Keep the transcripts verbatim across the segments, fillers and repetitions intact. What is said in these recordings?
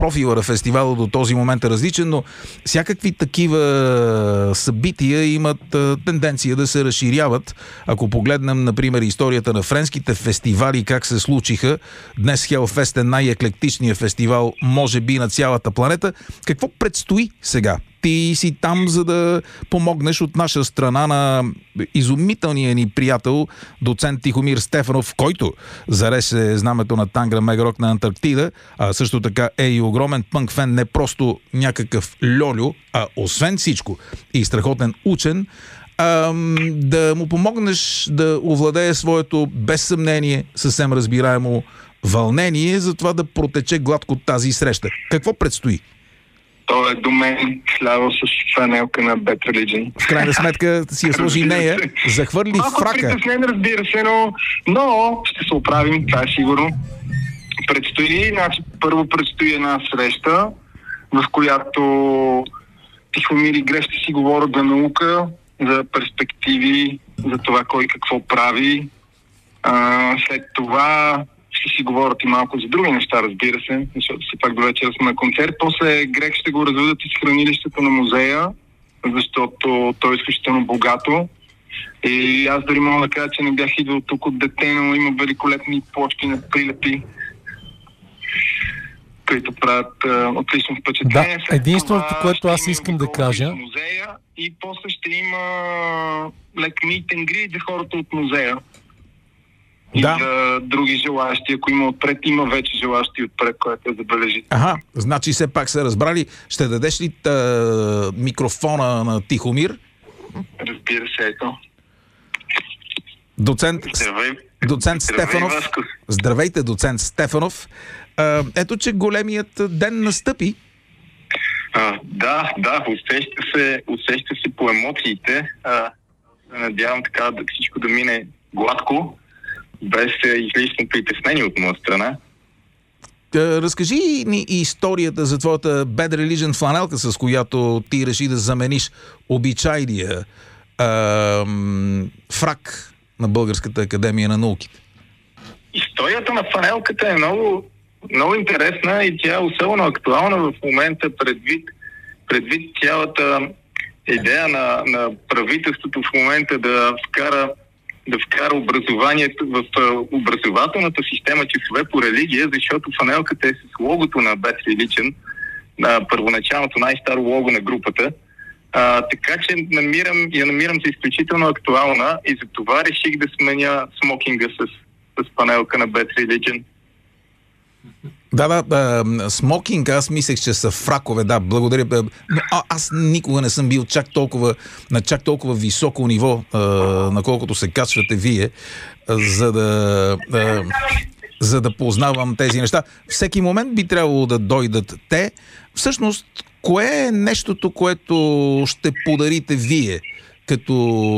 профила на фестивала до този момент е различен, но всякакви такива събития имат а, тенденция да се разширяват. Ако погледнем, например, историята на френските фестивали, как се случиха, днес Хелфест е най-еклектичният фестивал, може би, на цялата планета. Какво предстои сега? Ти си там, за да помогнеш от наша страна на изумителния ни приятел, доцент Тихомир Стефанов, който зареше знамето на Тангра Мегарок на Антарктида, а също така е и огромен пънк фен, не просто някакъв льолю, а освен всичко и страхотен учен, а, да му помогнеш да овладее своето, без съмнение, съвсем разбираемо вълнение, за това да протече гладко тази среща. Какво предстои? Той е до мен сляво с фанелка на Bad Religion. В крайна сметка си я сложи нея, захвърли малко фрака. Малко притеснен, разбира се, но, но ще се оправим, това е сигурно. Предстои, значи, първо предстои една среща, в която Тихомир и Греш ще си говорят за наука, за перспективи, за това кой какво прави. А, след това ще си говорят и малко за други неща, разбира се, защото все пак до вечера сме на концерт. После Грег ще го разведат из хранилището на музея, защото той е изключително богато. И аз дори мога да кажа, че не бях идвал тук от дете, но има великолепни плочки на прилепи, които правят а, отлично впечатление. Да, единственото, което аз искам да кажа... Музея, и после ще има лек meet and greet за хората от музея. И да. за други желаящи, ако има отпред, има вече желаящи отпред, което е забележи. Ага, значи все пак са разбрали. Ще дадеш ли тъ, микрофона на Тихомир? Разбира се, ето. Доцент, Здравей. доцент Здравей, Стефанов. Васко. Здравейте, доцент Стефанов. А, ето, че големият ден настъпи. А, да, да, усеща се, усеща се по емоциите. А, надявам така да всичко да мине гладко, без излишно притеснение от моя страна. Разкажи ни историята за твоята Bad Religion фланелка, с която ти реши да замениш обичайния а, фрак на Българската академия на науките. Историята на фланелката е много, много интересна и тя е особено актуална в момента предвид, предвид цялата идея на, на правителството в момента да вкара да вкара образованието в образователната система часове по религия, защото фанелката е с логото на Bad Religion, на първоначалното най-старо лого на групата. А, така че намирам, я намирам за изключително актуална и за това реших да сменя смокинга с, с панелка на Bad Religion. Да, да, да, смокинг, аз мислех, че са фракове, да, благодаря. Но а, аз никога не съм бил чак толкова, на чак толкова високо ниво, а, наколкото се качвате вие, а, за да, а, за да познавам тези неща. Всеки момент би трябвало да дойдат те. Всъщност, кое е нещото, което ще подарите вие като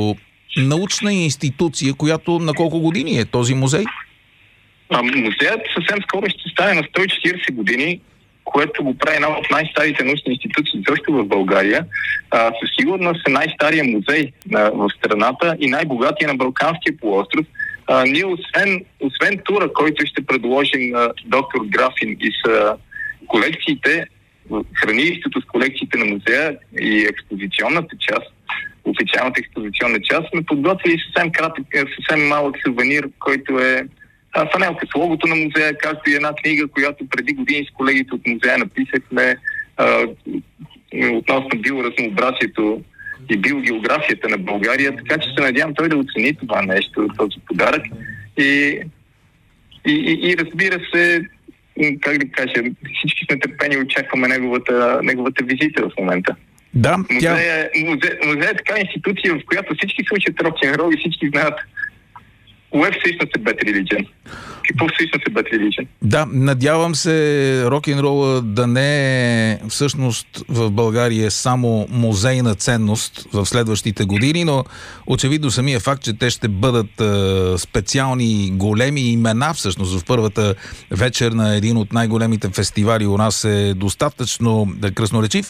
научна институция, която на колко години е този музей? А, музеят съвсем скоро ще стане на сто и четиридесет години, което го прави една от най-старите научни институции също в България. А, със сигурност е най-стария музей а, в страната и най-богатия на Балканския полуостров. А, ние освен, освен тура, който ще предложим на доктор Графин и с колекциите, хранилището с колекциите на музея и експозиционната част, официалната експозиционна част, сме подготвили съвсем кратък, съвсем малък сувенир, който е фанелка с логото на музея, както и една книга, която преди години с колегите от музея написахме а, относно биоразнообразието и биогеографията на България, така че се надявам той да оцени това нещо, този подарък. И, и, и, и разбира се, как да кажа, всички сме търпени и очакваме неговата, неговата визита в момента. Да, музея, тя... музея, музея е така институция, в която всички се учат рок-н-рол и всички знаят кое всъщност е Bad Religion. Какво всъщност е Bad Religion? Да, надявам се рок-н-рола да не е всъщност в България само музейна ценност в следващите години, но очевидно самия факт, че те ще бъдат е, специални големи имена всъщност в първата вечер на един от най-големите фестивали у нас е достатъчно красноречив.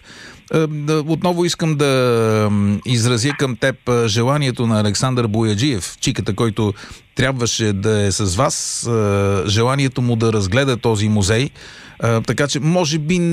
Отново искам да изразя към теб желанието на Александър Бояджиев, чиката, който трябваше да е с вас, желанието му да разгледа този музей, А, така че, може би